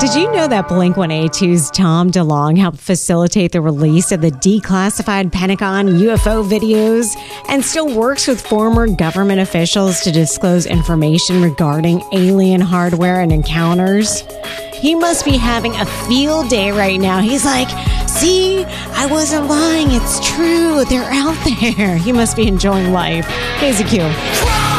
Did you know that Blink-182's Tom DeLonge helped facilitate the release of the declassified Pentagon UFO videos and still works with former government officials to disclose information regarding alien hardware and encounters? He must be having a field day right now. He's like, see, I wasn't lying. It's true. They're out there. He must be enjoying life. KZQ.